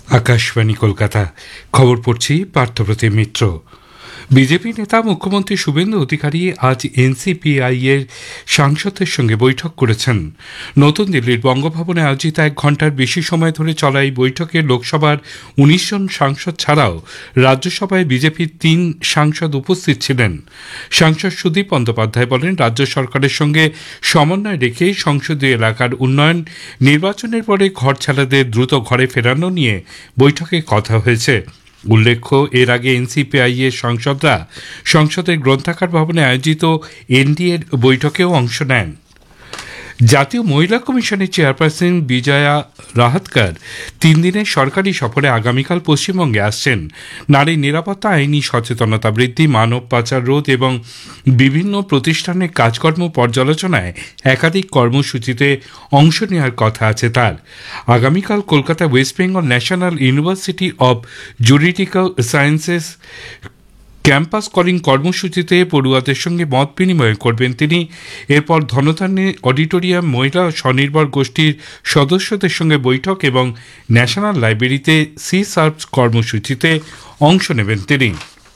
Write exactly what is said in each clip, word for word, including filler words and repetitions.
আকাশবাণী কলকাতা। খবর পড়ছি পার্থপ্রতিম মিত্র। বিজেপি নেতা মুখ্যমন্ত্রী শুভেন্দু অধিকারী আজ এনসিপিআই এর সাংসদদের সঙ্গে বৈঠক করেছেন। নতুন দিল্লির বঙ্গভবনে আয়োজিত এক ঘণ্টার বেশি সময় ধরে চলা এই বৈঠকে লোকসভার উনিশ জন সাংসদ ছাড়াও রাজ্যসভায় বিজেপির তিন সাংসদ উপস্থিত ছিলেন। সাংসদ সুদীপ বন্দ্যোপাধ্যায় বলেন, রাজ্য সরকারের সঙ্গে সমন্বয় রেখে সংসদীয় এলাকার উন্নয়ন, নির্বাচনের পরে ঘর ছাড়াদের দ্রুত ঘরে ফেরানো নিয়ে বৈঠকে কথা হয়েছে। উল্লেখ্য, এর আগে এনসিপিআই এর সাংসদরা সংসদের গ্রন্থাগার ভবনে আয়োজিত এনডিএর বৈঠকেও অংশ নেন। জাতীয় মহিলা কমিশনের চেয়ারপারসন বিজয়া রাহাতকর তিন দিনের সরকারি সফরে আগামীকাল পশ্চিমবঙ্গে আসছেন। নারী নিরাপত্তা, আইনি সচেতনতা বৃদ্ধি, মানব পাচার রোধ এবং বিভিন্ন প্রতিষ্ঠানের কাজকর্ম পর্যালোচনায় একাধিক কর্মসূচিতে অংশ নেওয়ার কথা আছে তার। আগামীকাল Kolkata West Bengal national university of juridical sciences campus calling কর্মসূচিতে পড়ুয়াদের সঙ্গে মত বিনিময় করবেন তিনি। এরপর ধনধান্যে অডিটোরিয়াম মহিলা স্বনির্ভর গোষ্ঠীর সদস্যদের সঙ্গে বৈঠক এবং ন্যাশনাল লাইব্রেরিতে সি সার্ভস কর্মসূচিতে অংশ নেবেন তিনি।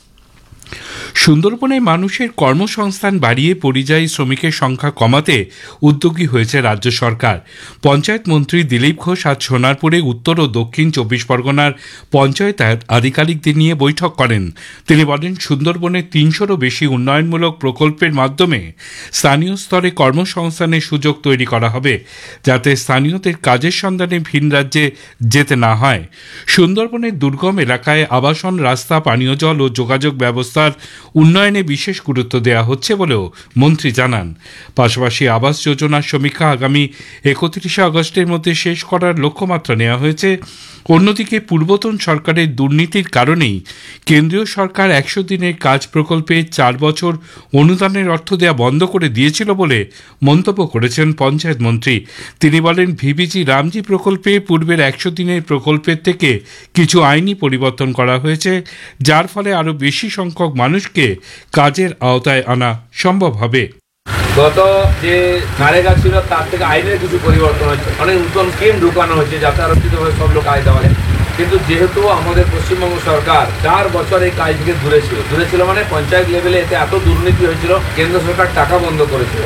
সুন্দরবনে মানুষের কর্মসংস্থান বাড়িয়ে পরিযায়ী শ্রমিকের সংখ্যা কমাতে উদ্যোগী হয়েছে রাজ্য সরকার। পঞ্চায়েত মন্ত্রী দিলীপ ঘোষ আজ সোনারপুরে উত্তর ও দক্ষিণ চব্বিশ পরগনার পঞ্চায়েত আধিকারিকদের নিয়ে বৈঠক করেন। তিনি বলেন, সুন্দরবনের তিনশোরও বেশি উন্নয়নমূলক প্রকল্পের মাধ্যমে স্থানীয় স্তরে কর্মসংস্থানের সুযোগ তৈরি করা হবে, যাতে স্থানীয়দের কাজের সন্ধানে ভিন রাজ্যে যেতে না হয়। সুন্দরবনের দুর্গম এলাকায় আবাসন, রাস্তা, পানীয় জল ও যোগাযোগ ব্যবস্থার উন্নয়নে বিশেষ গুরুত্ব দেওয়া হচ্ছে বলেও মন্ত্রী জানান। পাশাপাশি আবাস যোজনার সমীক্ষা আগামী একত্রিশে আগস্টের মধ্যে শেষ করার লক্ষ্যমাত্রা নেওয়া হয়েছে। অন্যদিকে পূর্বতন সরকারের দুর্নীতির কারণেই কেন্দ্রীয় সরকার একশো দিনের কাজ প্রকল্পে চার বছর অনুদানের অর্থ দেওয়া বন্ধ করে দিয়েছিল বলে মন্তব্য করেছেন পঞ্চায়েত মন্ত্রী। তিনি বলেন, ভিবিজি রামজি প্রকল্পে পূর্বের একশো দিনের প্রকল্পের থেকে কিছু আইনি পরিবর্তন করা হয়েছে, যার ফলে আরও বেশি সংখ্যক মানুষকে কাজের আওতায় আনা সম্ভব হবে। গত যে নারেগা ছিল তার থেকে আইনের কিছু পরিবর্তন হয়েছে, অনেক নতুন স্কিম ঢুকানো হয়েছে যাতে আরক্ষিতভাবে সব লোক আয় দেওয়া যায়। কিন্তু যেহেতু আমাদের পশ্চিমবঙ্গ সরকার চার বছর এই কাজ থেকে দূরে ছিল দূরে ছিল মানে পঞ্চায়েত লেভেলে এতে এত দুর্নীতি হয়েছিল, কেন্দ্র সরকার টাকা বন্ধ করেছিল।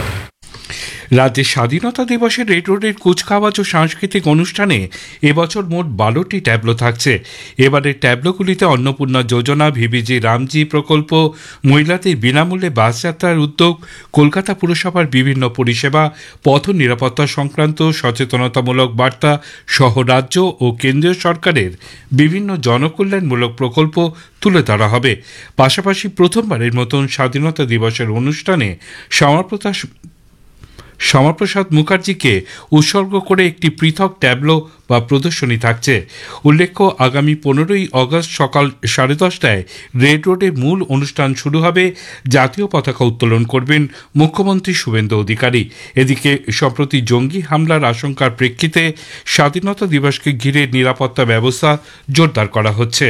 রাজ্যে স্বাধীনতা দিবসের রেড রোডের কুচকাওয়াজ ও সাংস্কৃতিক অনুষ্ঠানে এবছর মোট বারোটি ট্যাবলো থাকছে। এবারের ট্যাবলোগুলিতে অন্নপূর্ণা যোজনা, ভিবিজি রামজি প্রকল্প, মহিলাদের বিনামূল্যে বাস যাত্রার উদ্যোগ, কলকাতা পুরসভার বিভিন্ন পরিষেবা, পথ নিরাপত্তা সংক্রান্ত সচেতনতামূলক বার্তা সহ রাজ্য ও কেন্দ্রীয় সরকারের বিভিন্ন জনকল্যাণমূলক প্রকল্প তুলে ধরা হবে। পাশাপাশি প্রথমবারের মতন স্বাধীনতা দিবসের অনুষ্ঠানে শ্যামাপ্রসাদ শ্যামাপ্রসাদ মুখার্জিকে উৎসর্গ করে একটি পৃথক ট্যাবলো বা প্রদর্শনী থাকছে। উল্লেখ্য, আগামী পনেরোই আগস্ট সকাল সাড়ে দশটায় রেড রোডে মূল অনুষ্ঠান শুরু হবে। জাতীয় পতাকা উত্তোলন করবেন মুখ্যমন্ত্রী শুভেন্দু অধিকারী। এদিকে সম্প্রতি জঙ্গি হামলার আশঙ্কার প্রেক্ষিতে স্বাধীনতা দিবসকে ঘিরে নিরাপত্তা ব্যবস্থা জোরদার করা হচ্ছে।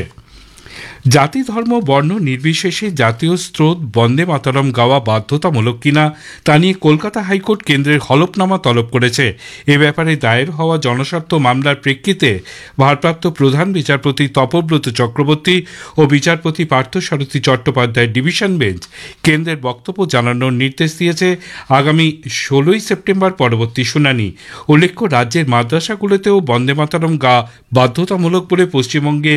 জাতি, ধর্ম, বর্ণ নির্বিশেষে জাতীয় স্রোত বন্দে মাতরম গাওয়া বাধ্যতামূলক কিনা তা নিয়ে কলকাতা হাইকোর্ট কেন্দ্রের হলফনামা তলব করেছে। এ ব্যাপারে দায়ের হওয়া জনস্বার্থ মামলার প্রেক্ষিতে ভারপ্রাপ্ত প্রধান বিচারপতি তপব্রত চক্রবর্তী ও বিচারপতি পার্থসারথী চট্টোপাধ্যায়ের ডিভিশন বেঞ্চ কেন্দ্রের বক্তব্য জানানোর নির্দেশ দিয়েছে। আগামী ষোলোই সেপ্টেম্বর পরবর্তী শুনানি। উল্লেখ্য, রাজ্যের মাদ্রাসাগুলোতেও বন্দে মাতরম গা বাধ্যতামূলক বলে পশ্চিমবঙ্গে